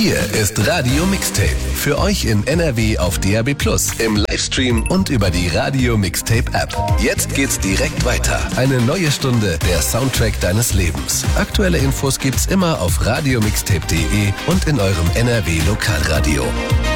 Hier ist Radio Mixtape. Für euch in NRW auf DAB+, im Livestream und über die Radio Mixtape App. Jetzt geht's direkt weiter. Eine neue Stunde, der Soundtrack deines Lebens. Aktuelle Infos gibt's immer auf radiomixtape.de und in eurem NRW Lokalradio.